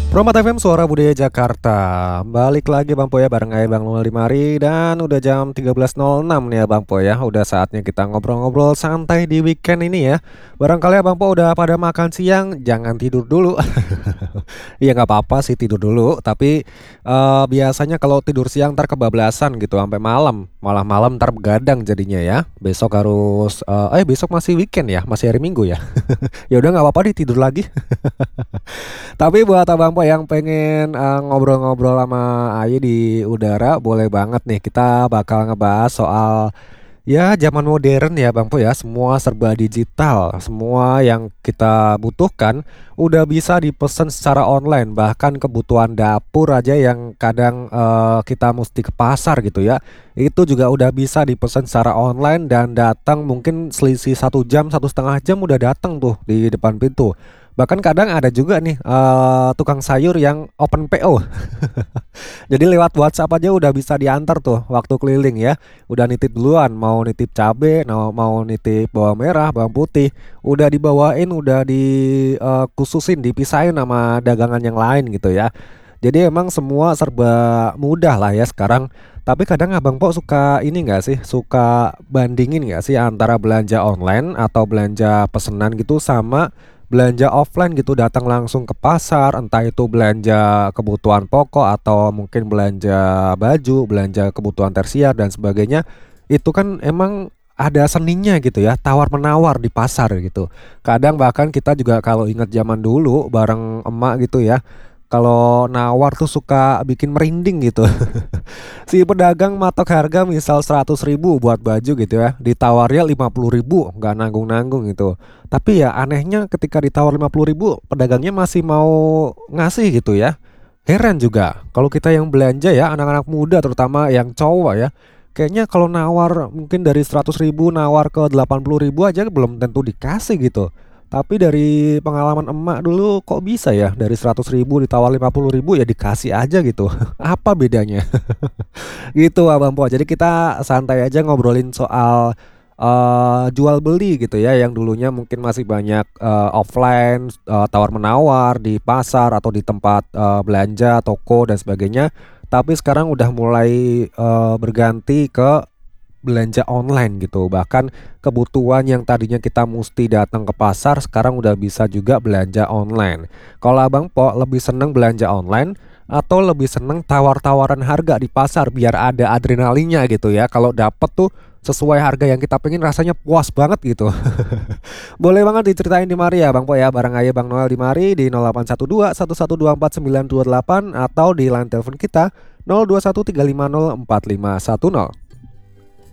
Promat FM Suara Budaya Jakarta. Balik lagi Bang Po ya bareng Bang Noel di mari dan udah jam 13.06 nih ya Bang Po ya. Udah saatnya kita ngobrol-ngobrol santai di weekend ini ya. Barangkali Bang Po udah pada makan siang, jangan tidur dulu. Iya nggak apa-apa sih tidur dulu, tapi biasanya kalau tidur siang ntar kebablasan gitu sampai malam. Malah malam ntar begadang jadinya ya. Besok harus besok masih weekend ya, masih hari Minggu ya. Ya udah nggak apa-apa tidur lagi. Tapi buat Abang Po yang pengen ngobrol-ngobrol sama Ayi di udara, boleh banget nih. Kita bakal ngebahas soal ya zaman modern ya Bang Po ya. Semua serba digital, semua yang kita butuhkan udah bisa dipesan secara online. Bahkan kebutuhan dapur aja yang kadang kita mesti ke pasar gitu ya, itu juga udah bisa dipesan secara online dan datang mungkin selisih 1 jam, 1,5 jam udah datang tuh di depan pintu. Bahkan kadang ada juga nih tukang sayur yang open PO. Jadi lewat WhatsApp aja udah bisa diantar tuh waktu keliling ya. Udah nitip duluan, mau nitip cabe, mau nitip bawang merah, bawang putih, udah dibawain, udah dikhususin, dipisahin sama dagangan yang lain gitu ya. Jadi emang semua serba mudah lah ya sekarang. Tapi kadang Abang Po suka ini nggak sih, suka bandingin nggak sih antara belanja online atau belanja pesenan gitu sama belanja offline gitu, datang langsung ke pasar, entah itu belanja kebutuhan pokok atau mungkin belanja baju, belanja kebutuhan tersier dan sebagainya. Itu kan emang ada seninya gitu ya, tawar menawar di pasar gitu. Kadang bahkan kita juga kalau ingat zaman dulu bareng emak gitu ya, kalau nawar tuh suka bikin merinding gitu. Si pedagang matok harga misal 100.000 buat baju gitu ya, ditawarnya 50.000, nggak nanggung-nanggung gitu. Tapi ya anehnya ketika ditawar 50.000, pedagangnya masih mau ngasih gitu ya. Heran juga kalau kita yang belanja ya, anak-anak muda terutama yang cowok ya, kayaknya kalau nawar mungkin dari 100.000 nawar ke 80.000 aja belum tentu dikasih gitu. Tapi dari pengalaman emak dulu kok bisa ya, dari 100.000 ditawar 50.000 ya dikasih aja gitu. Apa bedanya? Gitu Abang Po. Jadi kita santai aja ngobrolin soal jual beli gitu ya, yang dulunya mungkin masih banyak offline, tawar menawar di pasar atau di tempat belanja, toko dan sebagainya. Tapi sekarang udah mulai berganti ke belanja online gitu. Bahkan kebutuhan yang tadinya kita mesti datang ke pasar sekarang udah bisa juga belanja online. Kalau Abang Po lebih seneng belanja online atau lebih seneng tawar-tawaran harga di pasar biar ada adrenalinnya gitu ya. Kalau dapet tuh sesuai harga yang kita pengen, rasanya puas banget gitu. Boleh banget diceritain di mari ya Bang Po ya, bareng aja Bang Noel di mari di 0812 1124 928 atau di line telepon kita 0213504510.